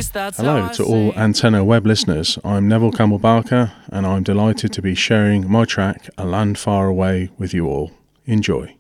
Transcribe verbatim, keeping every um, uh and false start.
Hello to all Antenna Web listeners. I'm Neville Campbell-Barker and I'm delighted to be sharing my track A Land Far Away with you all. Enjoy.